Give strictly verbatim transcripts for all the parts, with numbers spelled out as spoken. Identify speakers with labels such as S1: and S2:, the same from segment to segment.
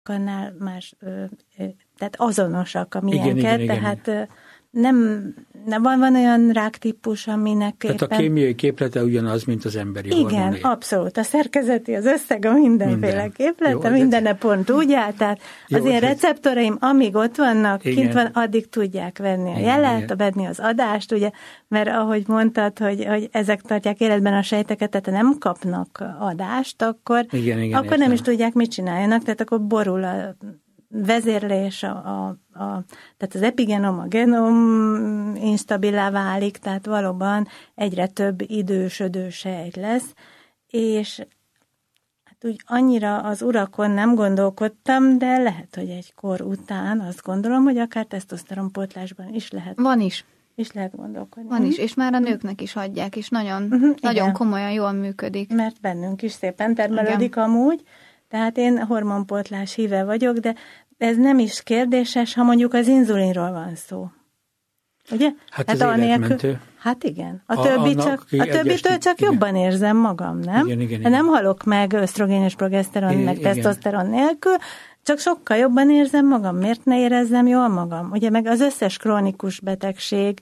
S1: annál más, tehát azonosak a miénket,
S2: igen, igen,
S1: tehát igen. Nem, nem van, van olyan ráktípus, aminek
S2: Tehát
S1: éppen...
S2: a kémiai képlete ugyanaz, mint az emberi
S1: igen,
S2: hormoné.
S1: Igen, abszolút. A szerkezeti, az összeg, a mindenféle
S2: Minden.
S1: képlete,
S2: Jó,
S1: mindenne pont úgy áll, tehát jó, az én receptoraim, amíg ott vannak, igen. Kint van, addig tudják venni a igen, jelet, igen. venni az adást, ugye, mert ahogy mondtad, hogy, hogy ezek tartják életben a sejteket, tehát nem kapnak adást, akkor, igen, igen, akkor nem is tudják, mit csináljanak, tehát akkor borul a vezérlés, a, a, a, tehát az epigenom, a genom instabilá válik, tehát valóban egyre több idősödő sejt lesz, és hát úgy annyira az urakon nem gondolkodtam, de lehet, hogy egy kor után azt gondolom, hogy akár tesztoszteronpótlásban is lehet.
S3: Van is.
S1: is lehet gondolkodni.
S3: Van is, és már a nőknek is adják, és nagyon, uh-huh, nagyon komolyan jól működik.
S1: Mert bennünk is szépen termelődik igen. amúgy, tehát én hormonpótlás híve vagyok, de ez nem is kérdéses, ha mondjuk az inzulinról van szó. Ugye?
S2: Hát, hát ez életmentő.
S1: Hát igen. A, a, többi csak, a többitől csak igen. jobban érzem magam, nem?
S2: Igen, igen,
S1: igen. Nem halok meg ösztrogén és progeszteron, igen, meg igen. tesztoszteron nélkül, csak sokkal jobban érzem magam. Miért ne érezzem jól magam? Ugye meg az összes krónikus betegség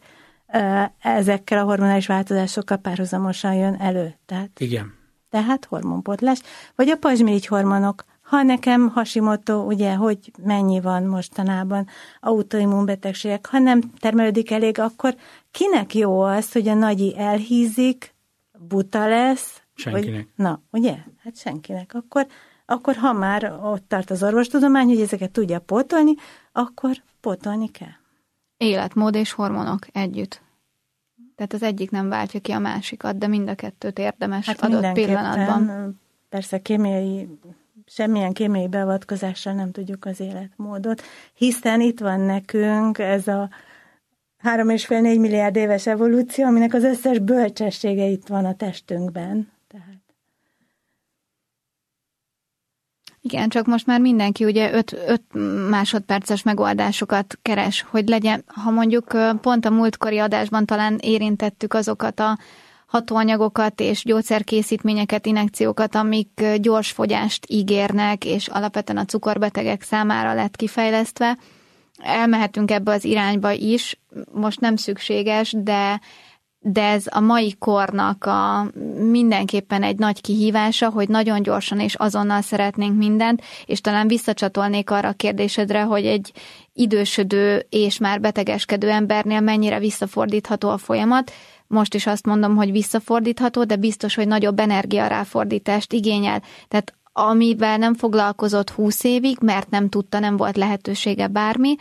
S1: ezekkel a hormonális változásokkal párhuzamosan jön elő. Tehát,
S2: igen.
S1: Tehát hormonpótlás. Vagy a pazsmirigy hormonok. Ha nekem Hashimoto, ugye, hogy mennyi van mostanában autoimmunbetegségek, ha nem termelődik elég, akkor kinek jó az, hogy a nagyi elhízik, buta lesz?
S2: Senkinek.
S1: Vagy, na, ugye? Hát senkinek. Akkor, akkor ha már ott tart az orvostudomány, hogy ezeket tudja pótolni, akkor pótolni kell.
S3: Életmód és hormonok együtt. Tehát az egyik nem váltja ki a másikat, de mind a kettőt érdemes hát adott pillanatban.
S1: Persze kémiai... Semmilyen kémiai beavatkozással nem tudjuk az életmódot, hiszen itt van nekünk ez a három és fél négy milliárd éves evolúció, aminek az összes bölcsessége itt van a testünkben. Tehát.
S3: Igen, csak most már mindenki ugye öt másodperces megoldásokat keres, hogy legyen, ha mondjuk pont a múltkori adásban talán érintettük azokat a hatóanyagokat és gyógyszerkészítményeket, injekciókat, amik gyors fogyást ígérnek, és alapvetően a cukorbetegek számára lett kifejlesztve. Elmehetünk ebbe az irányba is, most nem szükséges, de, de ez a mai kornak a mindenképpen egy nagy kihívása, hogy nagyon gyorsan és azonnal szeretnénk mindent, és talán visszacsatolnék arra a kérdésedre, hogy egy idősödő és már betegeskedő embernél mennyire visszafordítható a folyamat. Most is azt mondom, hogy visszafordítható, de biztos, hogy nagyobb energiaráfordítást igényel. Tehát amivel nem foglalkozott húsz évig, mert nem tudta, nem volt lehetősége bármi,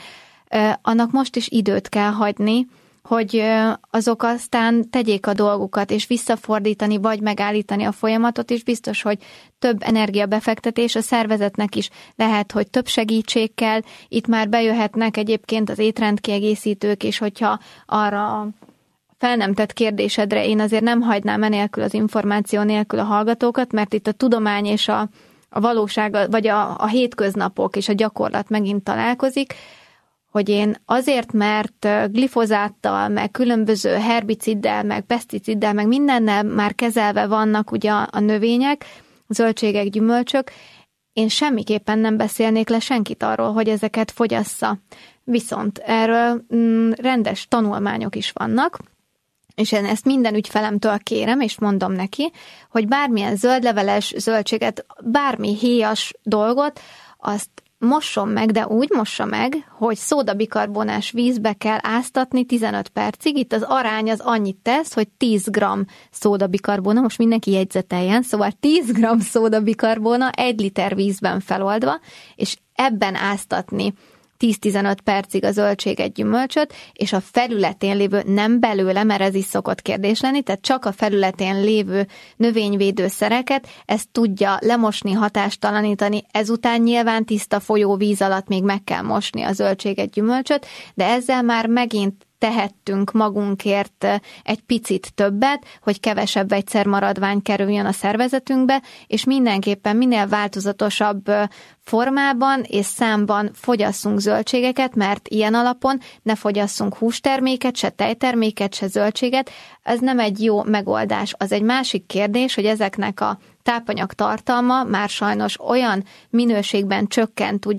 S3: annak most is időt kell hagyni, hogy azok aztán tegyék a dolgukat, és visszafordítani, vagy megállítani a folyamatot, és biztos, hogy több energiabefektetés a szervezetnek is lehet, hogy több segítség kell. Itt már bejöhetnek egyébként az étrendkiegészítők, és hogyha arra fel nem tett kérdésedre, én azért nem hagynám enélkül az információ nélkül a hallgatókat, mert itt a tudomány és a, a valóság, vagy a, a hétköznapok és a gyakorlat megint találkozik, hogy én azért, mert glifozáttal, meg különböző herbiciddel, meg peszticiddel, meg mindennel már kezelve vannak ugye a, a növények, zöldségek, gyümölcsök, én semmiképpen nem beszélnék le senkit arról, hogy ezeket fogyassza. Viszont erről mm, rendes tanulmányok is vannak, és én ezt minden ügyfelemtől kérem, és mondom neki, hogy bármilyen zöldleveles zöldséget, bármi héjas dolgot, azt mosson meg, de úgy mossa meg, hogy szódabikarbonás vízbe kell áztatni tizenöt percig. Itt az arány az annyit tesz, hogy tíz gramm szódabikarbona, most mindenki jegyzeteljen, szóval tíz gramm szódabikarbona egy liter vízben feloldva, és ebben áztatni tíz-tizenöt percig a zöldséget, gyümölcsöt, és a felületén lévő, nem belőle, mert ez is szokott kérdés lenni, tehát csak a felületén lévő növényvédőszereket, ezt tudja lemosni, hatástalanítani, ezután nyilván tiszta folyóvíz alatt még meg kell mosni a zöldséget, gyümölcsöt, de ezzel már megint tehettünk magunkért egy picit többet, hogy kevesebb vegyszermaradvány kerüljön a szervezetünkbe, és mindenképpen minél változatosabb formában és számban fogyasszunk zöldségeket, mert ilyen alapon ne fogyasszunk hústerméket, se tejterméket, se zöldséget. Ez nem egy jó megoldás. Az egy másik kérdés, hogy ezeknek a tápanyag tartalma már sajnos olyan minőségben csökkent,